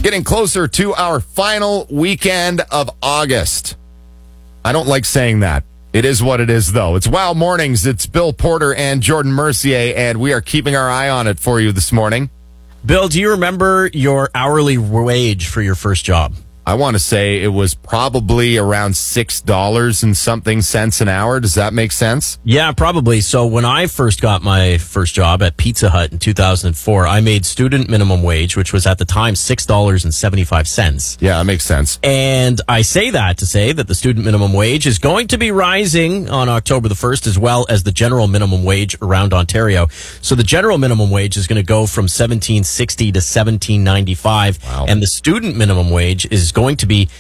Getting closer to our final weekend of August. I don't like saying that. It is what it is, though. It's Wow Mornings. It's Bill Porter and Jordan Mercier, and we are keeping our eye on it for you this morning. Bill, do you remember your hourly wage for your first job? I want to say it was probably around $6 and something cents an hour. Does that make sense? Yeah, probably. So when I first got my first job at Pizza Hut in 2004, I made student minimum wage, which was at the time $6.75. Yeah, that makes sense. And I say that to say that the student minimum wage is going to be rising on October the 1st, as well as the general minimum wage around Ontario. So the general minimum wage is going to go from $17.60 to $17.95. Wow. And the student minimum wage is going to be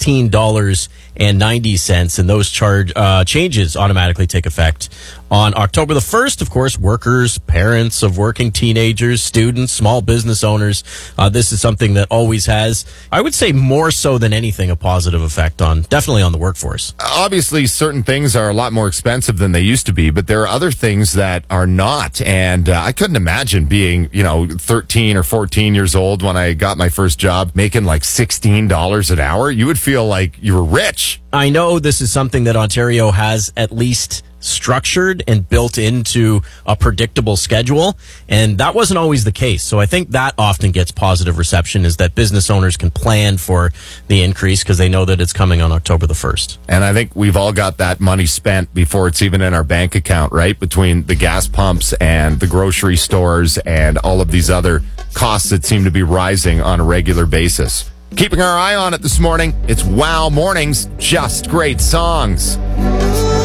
$16.90, and those changes automatically take effect on October the 1st. Of course, workers, parents of working teenagers, students, small business owners, this is something that always has, I would say more so than anything, a positive effect definitely on the workforce. Obviously, certain things are a lot more expensive than they used to be, but there are other things that are not. And I couldn't imagine being, 13 or 14 years old when I got my first job, making like $16 an hour. You would feel like you were rich. I know this is something that Ontario has at least structured and built into a predictable schedule, and that wasn't always the case. So I think that often gets positive reception, is that business owners can plan for the increase because they know that it's coming on October the 1st. And I think we've all got that money spent before it's even in our bank account, right? Between the gas pumps and the grocery stores and all of these other costs that seem to be rising on a regular basis. Keeping our eye on it this morning, it's Wow Mornings, just great songs.